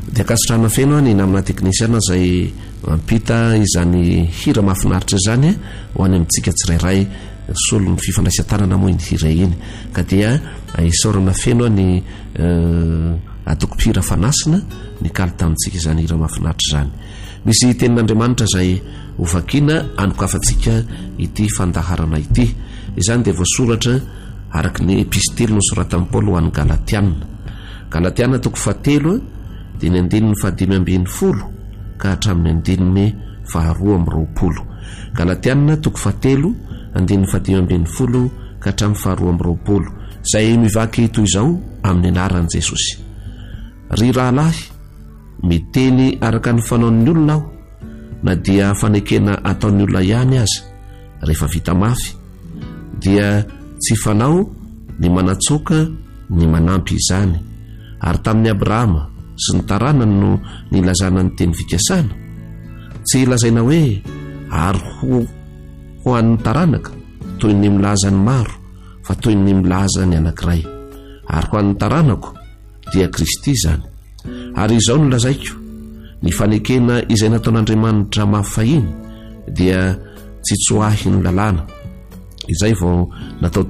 dia akasitrana feno any namina teknisiana izay mampita izany hira mahafinaritra izany ho any amintsika tsirairay solo ny fifandraisan-tanana moa iny hira iny ka dia isaorana feno any atokopira fanasina ny kaly tamintsika izany hira mahafinaritra izany. Misy tenin'Andriamanitra izay hovakiana anokafantsika ity fandaharana ity. Izany dia voasoratra araky ny epistily nosoratan'i Paoly ho an'ny Galatiana. Galatiana toko 4 dia ny andininy 5:20 ka hatramin'ny andininy 2:20. Galatiana toko 4 andininy 5:20 ka hatramin'ny 2:20 izay mivaky toy izao amin'ny anaran'i Jesosy. Ry rahalahy, miteny araka ny fanaon'ny olona aho, na dia fanekena ataon'ny olona ihany aza. Rehefa vita mafy dia tsy fanao ny manatsoka ny manampy izany, ary tamin'ny Abrahama sy ny taranany no nilazana ny teny fikasana. Tsy lazaina hoe ary ho an'ny taranaka toy ny milaza ny maro, fa toy ny milaza ny anankiray, ary ho an'ny taranako dia Kristy izany. Ary izao no lazaiko, ny fanekena izay nataon'Andriamanitra mafahiny dia tsy tsoahy ny lalàna. Izay vao natao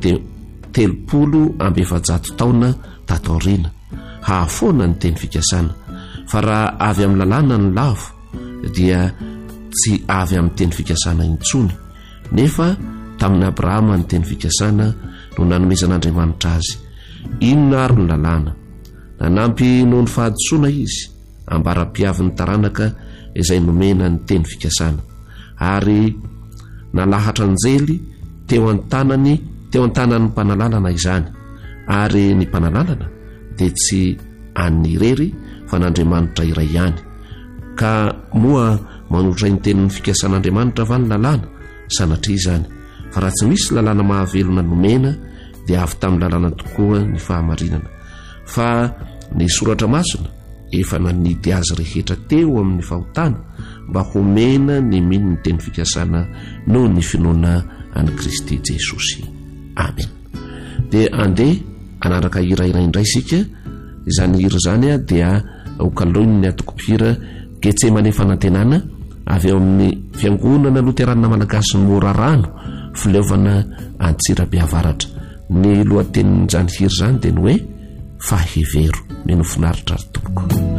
300 taona tataorina hahafoana ny teny fikasana. Fa raha avy amin'ny lalàna ny lavo dia tsy avy amin'ny teny fikasana intsony. Nefa tamin'ny Abrahama ny teny fikasana no nanomezan'Andriamanitra azy. Inona ary ny lalàna? Nanampy noho ny fahadisoana izy, ambara-piavin'ny taranaka izay nomena ny teny fikasana. Ary nalahatra anjely teo an-tanan'ny mpanalalana izany. Ary ny mpanalalana dia tsy an'ny irery fa n'Andriamanitra iray ihany. Ka moa manotra ny tenin'ny fikasan'Andriamanitra va ny lalàna? Sanatria izany. Fa raha tsy misy lalàna mahavelona nomena dia avy tamin'ny lalàna tokoa ny fahamarinana. Fa ny soratra masina efa nanidy azy rehetra teo amin'ny fahotana mba homena ny mino ny teny fikasana noho ny finoana an'i Kristy Jesosy. Amen. Dia andeha anaraka hira iray indray isika. Izany hira izany dia hokaloin'ny atokopira Getsemane fanantenana avy eo amin'ny fiangonana Loterana Malagasy ny Morarano, fileovana Antsirabeavaratra. Ny lohatenin'izany hira izany dia ny hoe fahevero. Meno finaritra ary tompoko.